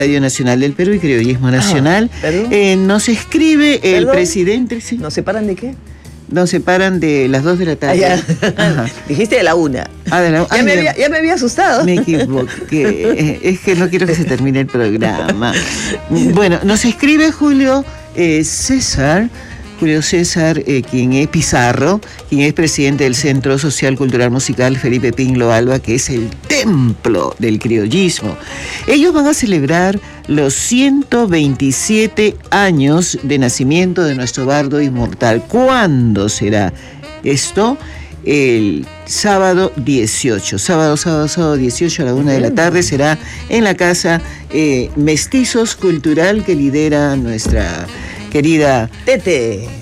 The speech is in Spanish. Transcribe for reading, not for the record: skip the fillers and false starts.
Radio Nacional del Perú y Criollismo Nacional. Nos escribe el presidente. ¿Sí? ¿Nos separan de qué? Nos separan de las 2 de la tarde. Dijiste de la 1. Ya me había asustado. Me equivoqué. Es que no quiero que se termine el programa. Bueno, nos escribe Julio César, quien es Pizarro, quien es presidente del Centro Social Cultural Musical Felipe Pinlo Alba, que es el templo del criollismo. Ellos van a celebrar los 127 años de nacimiento de nuestro bardo inmortal. ¿Cuándo será esto? El sábado 18. Sábado 18 a la 1 de la tarde será en la casa Mestizos Cultural que lidera nuestra querida Tete.